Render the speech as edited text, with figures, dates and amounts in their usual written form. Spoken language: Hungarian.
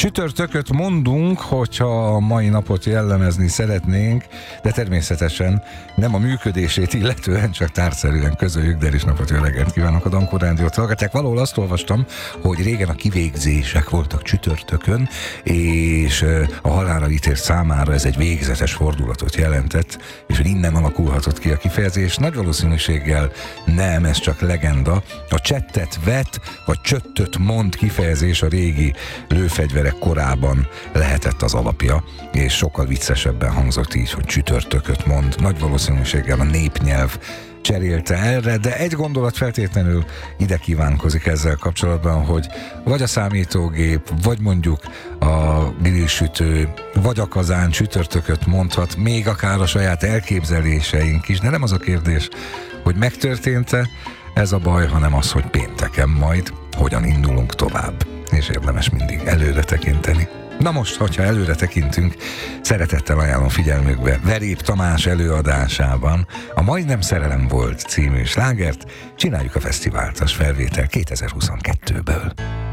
Csütörtököt mondunk, hogyha a mai napot jellemezni szeretnénk, de természetesen nem a működését illetően, csak tárgyszerűen közöljük, de is napot, jó reggelt kívánok, a Dankó Rádiót hallgatják. Valahol azt olvastam, hogy régen a kivégzések voltak csütörtökön, és a halálra ítélt számára ez egy végzetes fordulatot jelentett, és hogy innen alakulhatott ki a kifejezés. Nagy valószínűséggel nem, ez csak legenda. A csettet vet, vagy csöttöt mond kifejezés a régi lőfegyverek korában lehetett az alapja, és sokkal viccesebben hangzott így, hogy csütörtököt mond. Nagy valószínűséggel a népnyelv cserélte erre, de egy gondolat feltétlenül ide kívánkozik ezzel kapcsolatban, hogy vagy a számítógép, vagy mondjuk a grillsütő, vagy a kazán csütörtököt mondhat, még akár a saját elképzeléseink is, de nem az a kérdés, hogy megtörtént-e ez a baj, hanem az, hogy pénteken majd hogyan indulunk tovább. És érdemes mindig előre tekinteni. Na most, hogyha előre tekintünk, szeretettel ajánlom figyelmükbe Verép Tamás előadásában a Majdnem szerelem volt című slágert. Csináljuk a fesztivált, az felvétel 2022-ből.